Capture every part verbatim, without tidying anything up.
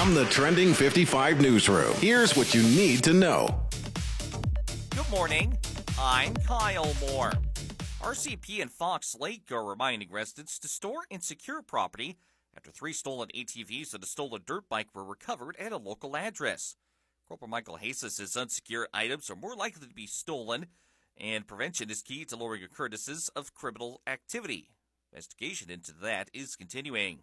From the Trending fifty-five newsroom, here's what you need to know. Good morning. I'm Kyle Moore. R C P and Fox Lake are reminding residents to store and secure property after three stolen A T Vs and a stolen dirt bike were recovered at a local address. Corporal Michael Jesus says unsecured items are more likely to be stolen, and prevention is key to lowering occurrences of criminal activity. Investigation into that is continuing.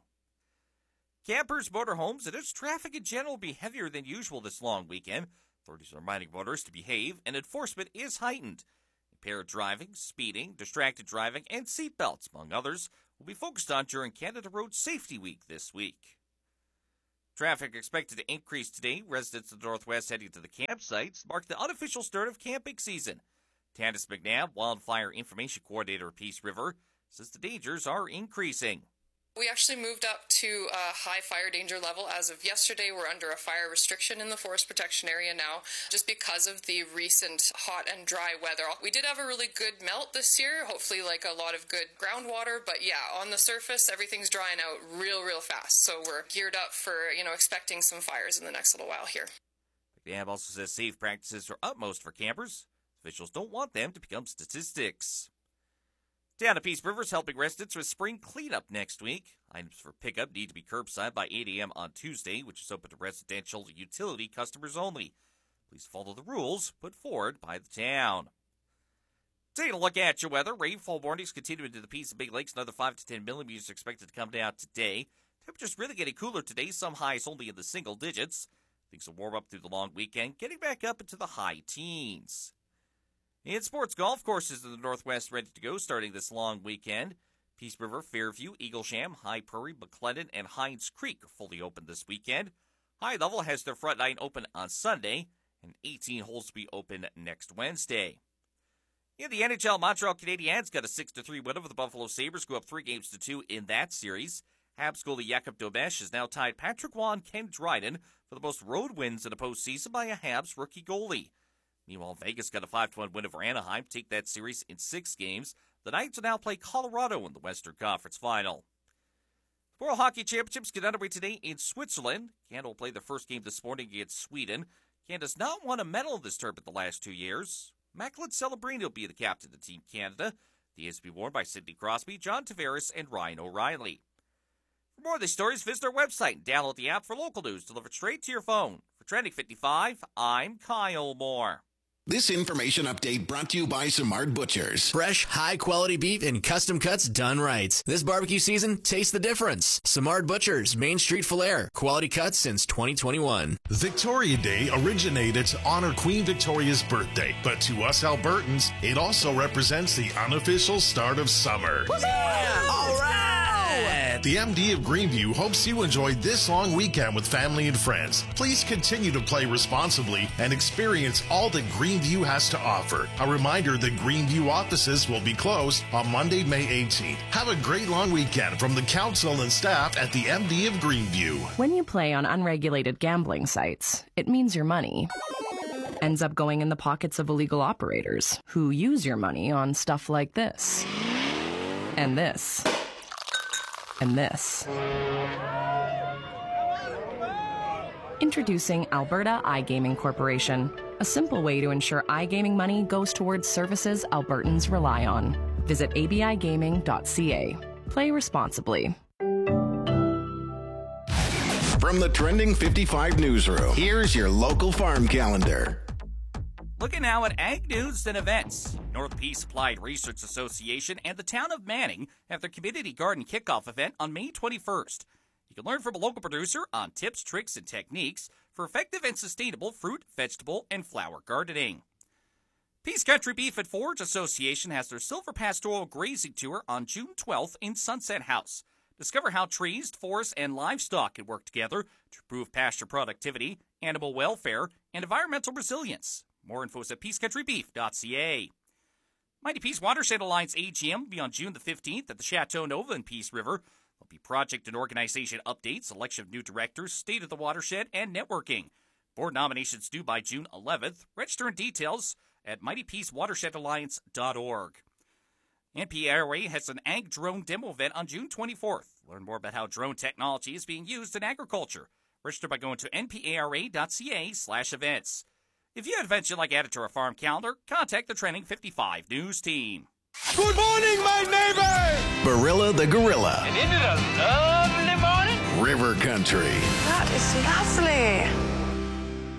Campers, motorhomes, and its traffic in general will be heavier than usual this long weekend. Authorities are reminding motorists to behave, and enforcement is heightened. Impaired driving, speeding, distracted driving, and seatbelts, among others, will be focused on during Canada Road Safety Week this week. Traffic expected to increase today. Residents of the Northwest heading to the campsites mark the unofficial start of camping season. Tannis McNabb, Wildfire Information Coordinator at Peace River, says the dangers are increasing. We actually moved up to a high fire danger level. As of yesterday, we're under a fire restriction in the forest protection area now, just because of the recent hot and dry weather. We did have a really good melt this year, hopefully like a lot of good groundwater, but yeah, on the surface, everything's drying out real, real fast. So we're geared up for, you know, expecting some fires in the next little while here. McNabb also says safe practices are utmost for campers. Officials don't want them to become statistics. Down at Peace River is helping residents with spring cleanup next week. Items for pickup need to be curbside by eight a.m. on Tuesday, which is open to residential utility customers only. Please follow the rules put forward by the town. Taking a look at your weather, rainfall warnings continue into the Peace and Big Lakes. Another five to ten millimeters are expected to come down today. Temperatures really getting cooler today, some highs only in the single digits. Things will warm up through the long weekend, getting back up into the high teens. In sports, golf courses in the Northwest ready to go starting this long weekend. Peace River, Fairview, Eaglesham, High Prairie, McLennan, and Hines Creek are fully open this weekend. High Level has their front nine open on Sunday, and eighteen holes will be open next Wednesday. In the N H L, Montreal Canadiens got a six to three win over the Buffalo Sabres, go up three games to two in that series. Habs goalie Jakub Dobesh has now tied Patrick Waugh and Ken Dryden for the most road wins in a postseason by a Habs rookie goalie. Meanwhile, Vegas got a five to one win over Anaheim to take that series in six games. The Knights will now play Colorado in the Western Conference Final. The World Hockey Championships get underway today in Switzerland. Canada will play their first game this morning against Sweden. Canada's not won a medal in this tournament the last two years. Macklin Celebrini will be the captain of Team Canada. The is to be worn by Sidney Crosby, John Tavares, and Ryan O'Reilly. For more of these stories, visit our website and download the app for local news delivered straight to your phone. For Trending fifty-five, I'm Kyle Moore. This information update brought to you by Simard Butchers. Fresh, high-quality beef and custom cuts done right. This barbecue season, taste the difference. Simard Butchers, Main Street, Falher. Quality cuts since twenty twenty-one. Victoria Day originated to honor Queen Victoria's birthday, but to us Albertans, it also represents the unofficial start of summer. Yeah! All right! The M D of Greenview hopes you enjoyed this long weekend with family and friends. Please continue to play responsibly and experience all that Greenview has to offer. A reminder that Greenview offices will be closed on Monday, May eighteenth. Have a great long weekend from the council and staff at the M D of Greenview. When you play on unregulated gambling sites, it means your money ends up going in the pockets of illegal operators who use your money on stuff like this and this. And this. Introducing Alberta iGaming Corporation, a simple way to ensure iGaming money goes towards services Albertans rely on. Visit a b i gaming dot c a. Play responsibly. From the Trending fifty-five newsroom, here's your local farm calendar. Looking now at ag news and events. North Peace Applied Research Association and the town of Manning have their community garden kickoff event on May twenty-first. You can learn from a local producer on tips, tricks, and techniques for effective and sustainable fruit, vegetable, and flower gardening. Peace Country Beef and Forage Association has their Silver Pastoral Grazing Tour on June twelfth in Sunset House. Discover how trees, forests, and livestock can work together to improve pasture productivity, animal welfare, and environmental resilience. More info is at peace country beef dot c a. Mighty Peace Watershed Alliance A G M will be on June the fifteenth at the Chateau Nova in Peace River. There'll be project and organization updates, election of new directors, state of the watershed, and networking. Board nominations due by June eleventh. Register and details at mighty peace watershed alliance dot org. N P R A has an ag drone demo event on June twenty-fourth. Learn more about how drone technology is being used in agriculture. Register by going to npara.ca slash events. If you have events you'd like added to our farm calendar, contact the Trending fifty-five News team. Good morning, my neighbor! Barilla the Gorilla. And isn't it a lovely morning? River Country. That is lovely.